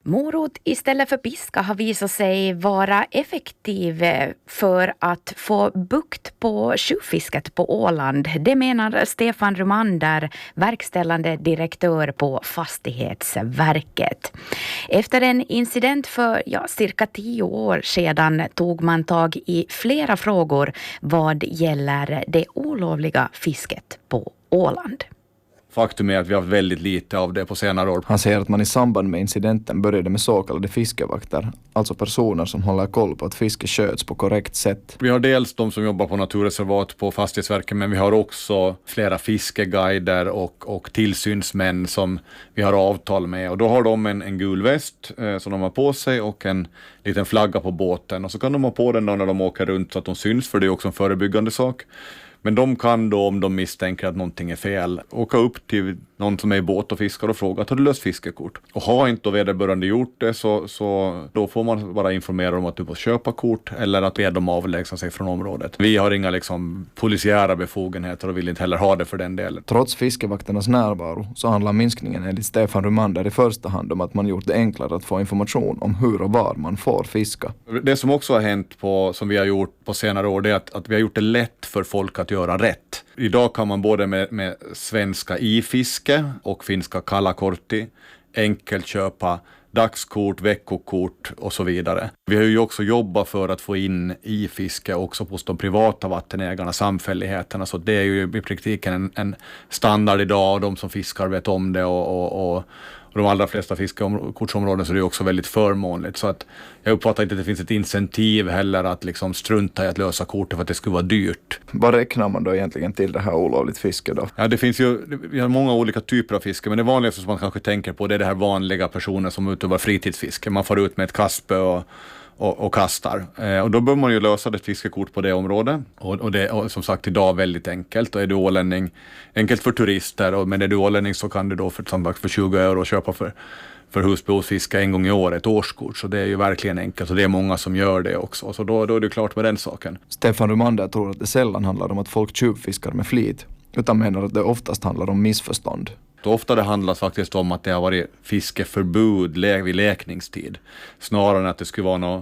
Morot istället för piska har visat sig vara effektiv för att få bukt på tjuvfisket på Åland. Det menar Stefan Rumander, verkställande direktör på Fastighetsverket. Efter en incident för cirka 10 år sedan tog man tag i flera frågor vad gäller det olovliga fisket på Åland. Faktum är att vi har haft väldigt lite av det på senare år. Han säger att man i samband med incidenten började med så kallade fiskevakter, alltså personer som håller koll på att fiske sköts på korrekt sätt. Vi har dels de som jobbar på naturreservat på Fastighetsverket, men vi har också flera fiskeguider och tillsynsmän som vi har avtal med. Och då har de en gul väst som de har på sig och en liten flagga på båten. Och så kan de ha på den när de åker runt så att de syns, för det är också en förebyggande sak. Men de kan då, om de misstänker att någonting är fel, åka upp till någon som är i båt och fiskar och fråga: har du löst fiskekort? Och har inte vederbörande gjort det så då får man bara informera om att du får köpa kort eller att be dem avlägsna sig från området. Vi har inga polisiära befogenheter och vill inte heller ha det för den delen. Trots fiskevakternas närvaro så handlar minskningen enligt Stefan Rumander i första hand om att man gjort det enklare att få information om hur och var man får fiska. Det som också har hänt som vi har gjort på senare år, det är att vi har gjort det lätt för folk att göra rätt. Idag kan man både med svenska i-fiske och finska kalakortti enkelt köpa dagskort, veckokort och så vidare. Vi har ju också jobbat för att få in i-fiske också hos de privata vattenägarna, samfälligheterna, så det är ju i praktiken en standard idag och de som fiskar vet om det och de allra flesta fiskekortsområden så är det också väldigt förmånligt. Så att jag uppfattar inte att det finns ett incentiv heller att strunta i att lösa kortet för att det skulle vara dyrt. Vad räknar man då egentligen till det här olovligt fiske då? Ja, det finns vi har många olika typer av fiske, men det vanligaste som man kanske tänker på det är det här vanliga personer som utövar fritidsfiske. Man får ut med ett kastspö och kastar. Och då bör man ju lösa ett fiskekort på det området. Och det är som sagt idag väldigt enkelt. Och är du ålänning, enkelt för turister. Men är du ålänning så kan du då för 20 euro köpa för husbehovsfiska en gång i år ett årskort. Så det är ju verkligen enkelt och det är många som gör det också. Så då är det klart med den saken. Stefan Rumander tror att det sällan handlar om att folk tjuvfiskar med flit, utan menar att det oftast handlar om missförstånd. Ofta det handlar faktiskt om att det har varit fiskeförbud vid läkningstid. Snarare än att det skulle vara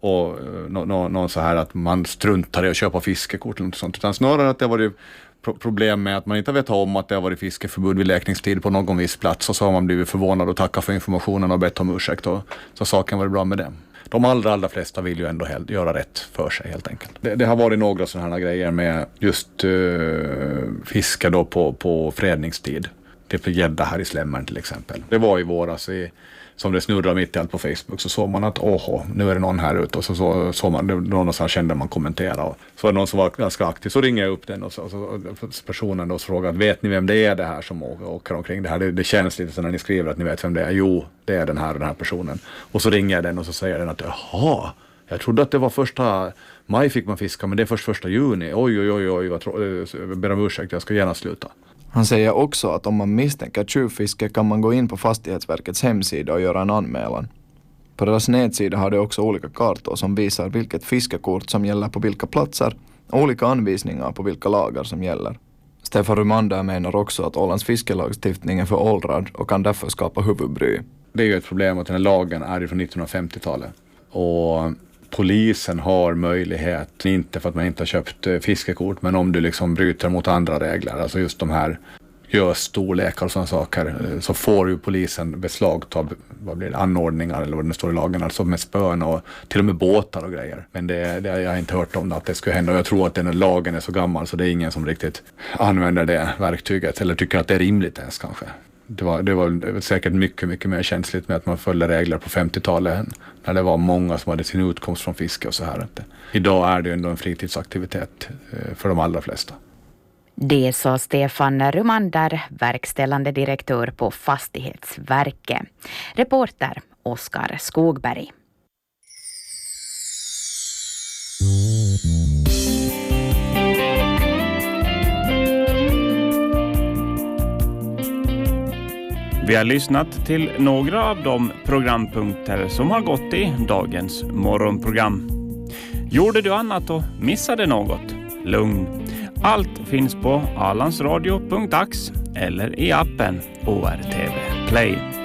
någon så här att man struntar i att köpa fiskekort eller något sånt. Utan snarare att det har varit problem med att man inte vet om att det har varit fiskeförbud vid läkningstid på någon viss plats. Och så har man blivit förvånad och tackat för informationen och bett om ursäkt. Och så saken var bra med det. De allra flesta vill ju ändå göra rätt för sig helt enkelt. Det har varit några sådana här grejer med just fiske då på fredningstid. Typ gädda här i Slämmern till exempel. Det var i våras som det snurrade mitt i allt på Facebook, så såg man att nu är det någon här ute, och så såg man någon som kände man kommentera, och så var det någon som var ganska aktiv, så ringde jag upp den och så personen då frågade: vet ni vem det är det här som åker omkring det här? Det känns lite så när ni skriver att ni vet vem det är. Jo, det är den här personen. Och så ringer jag den och så säger den att jag trodde att det var 1 maj fick man fiska, men det är först 1 juni. Oj, jag ber om ursäkt, jag ska gärna sluta. Han säger också att om man misstänker tjuvfiske kan man gå in på Fastighetsverkets hemsida och göra en anmälan. På deras nedsida har de också olika kartor som visar vilket fiskekort som gäller på vilka platser och olika anvisningar på vilka lagar som gäller. Stefan Rumander menar också att Ålands fiskelagstiftning är för åldrad och kan därför skapa huvudbry. Det är ju ett problem att den här lagen är från 1950-talet. Och polisen har möjlighet, inte för att man inte har köpt fiskekort, men om du bryter mot andra regler, alltså just de här storlekar och sådana saker, så får ju polisen beslagta anordningar eller vad det står i lagen, alltså med spön och till och med båtar och grejer. Men det jag har inte hört om att det skulle hända, och jag tror att den här lagen är så gammal så det är ingen som riktigt använder det verktyget eller tycker att det är rimligt ens kanske. Det var säkert mycket, mycket mer känsligt med att man följde regler på 50-talet när det var många som hade sin utkomst från fiske och så här. Idag är det ändå en fritidsaktivitet för de allra flesta. Det sa Stefan Rumander, verkställande direktör på Fastighetsverket. Reporter Oskar Skogberg. Vi har lyssnat till några av de programpunkter som har gått i dagens morgonprogram. Gjorde du annat och missade något? Lugn. Allt finns på alansradio.ax eller i appen ORTV Play.